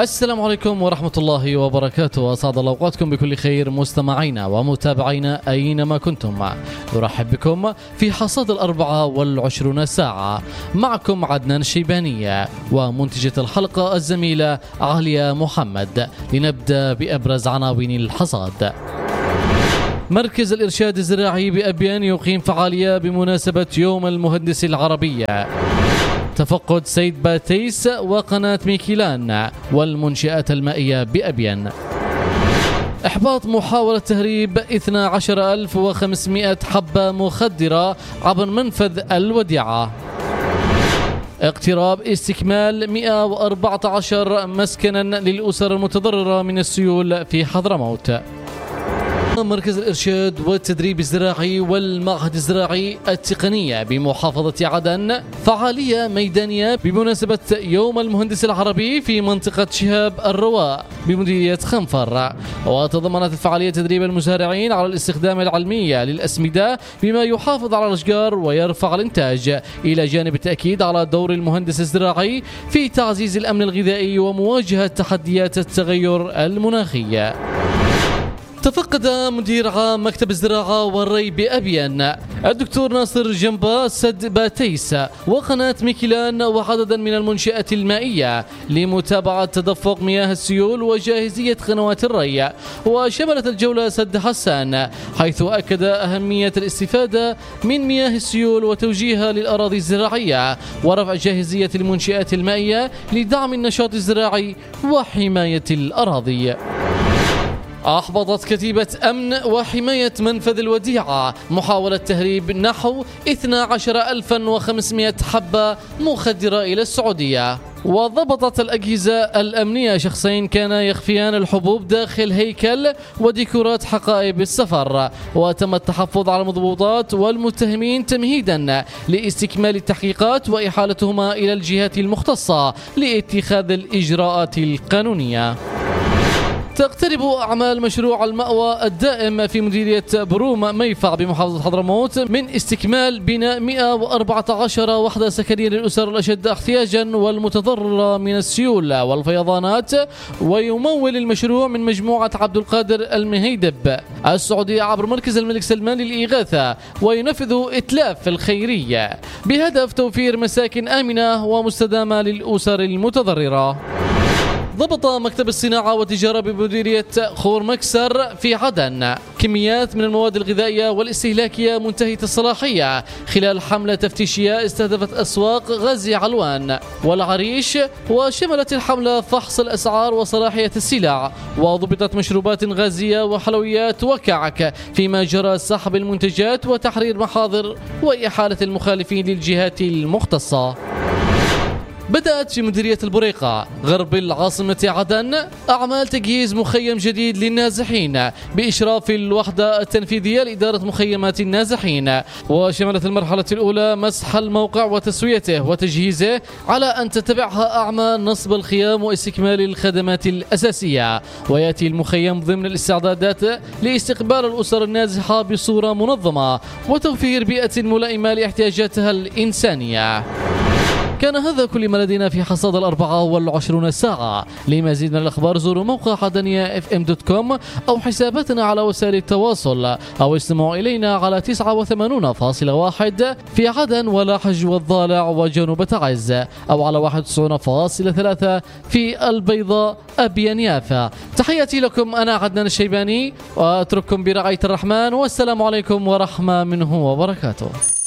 السلام عليكم ورحمة الله وبركاته. أسعد الله أوقاتكم بكل خير مستمعينا ومتابعينا أينما كنتم. نرحب بكم في حصاد 24 ساعة. معكم عدنان الشيباني ومنتجة الحلقة الزميلة عليا محمد. لنبدأ بأبرز عناوين الحصاد. مركز الإرشاد الزراعي بأبيان يقيم فعالية بمناسبة يوم المهندس العربي. تفقد سيد باتيس وقناة ميكيلان والمنشآت المائية بأبيان. إحباط محاولة تهريب 12,500 حبة مخدرة عبر منفذ الوديعة. اقتراب استكمال 114 مسكنا للأسر المتضررة من السيول في حضرموت. مركز الإرشاد والتدريب الزراعي والمعهد الزراعي التقنية بمحافظة عدن فعالية ميدانية بمناسبة يوم المهندس العربي في منطقة شهاب الرواء بمديرية خنفر. وتضمنت الفعالية تدريب المزارعين على الاستخدام العلمي للأسمدة بما يحافظ على الأشجار ويرفع الإنتاج، إلى جانب التأكيد على دور المهندس الزراعي في تعزيز الأمن الغذائي ومواجهة تحديات التغير المناخي. تفقد مدير عام مكتب الزراعة والري بأبيان الدكتور ناصر جنبا سد باتيس وقناة ميكيلان وعددا من المنشآت المائية لمتابعة تدفق مياه السيول وجاهزية قنوات الري. وشملت الجولة سد حسان، حيث أكد أهمية الاستفادة من مياه السيول وتوجيهها للأراضي الزراعية ورفع جاهزية المنشآت المائية لدعم النشاط الزراعي وحماية الأراضي. أحبطت كتيبة أمن وحماية منفذ الوديعة محاولة تهريب نحو 12,500 حبة مخدرة إلى السعودية. وضبطت الأجهزة الأمنية شخصين كانا يخفيان الحبوب داخل هيكل وديكورات حقائب السفر. وتم التحفظ على المضبوطات والمتهمين تمهيدا لاستكمال التحقيقات وإحالتهما إلى الجهات المختصة لاتخاذ الإجراءات القانونية. تقترب أعمال مشروع المأوى الدائم في مديرية بروم ميفع بمحافظة حضرموت من استكمال بناء 114 وحدة سكنية للأسر الأشد احتياجا والمتضررة من السيول والفيضانات. ويمول المشروع من مجموعة عبد القادر المهيدب السعودية عبر مركز الملك سلمان للإغاثة، وينفذ إتلاف الخيرية بهدف توفير مساكن آمنة ومستدامة للأسر المتضررة. ضبط مكتب الصناعة والتجارة بمديرية خور مكسر في عدن كميات من المواد الغذائية والاستهلاكية منتهية الصلاحية خلال حملة تفتيشية استهدفت أسواق غازي علوان والعريش. وشملت الحملة فحص الأسعار وصلاحية السلع، وضبطت مشروبات غازية وحلويات وكعك، فيما جرى سحب المنتجات وتحرير محاضر وإحالة المخالفين للجهات المختصة. بدأت في مديرية البريقة غرب العاصمة عدن أعمال تجهيز مخيم جديد للنازحين بإشراف الوحدة التنفيذية لإدارة مخيمات النازحين. وشملت المرحلة الأولى مسح الموقع وتسويته وتجهيزه، على أن تتبعها أعمال نصب الخيام واستكمال الخدمات الأساسية. ويأتي المخيم ضمن الاستعدادات لاستقبال الأسر النازحة بصورة منظمة وتوفير بيئة ملائمة لاحتياجاتها الإنسانية. كان هذا كل ما لدينا في حصاد 24 ساعة. لمزيد من الأخبار زوروا موقع عدنية fm.com أو حساباتنا على وسائل التواصل، أو استمعوا إلينا على 89.1 في عدن ولاحج والضالع وجنوب تعز، أو على 91.3 في البيضاء أبيان يافا. تحياتي لكم، أنا عدنان الشيباني، وأترككم برعاية الرحمن، والسلام عليكم ورحمة منه وبركاته.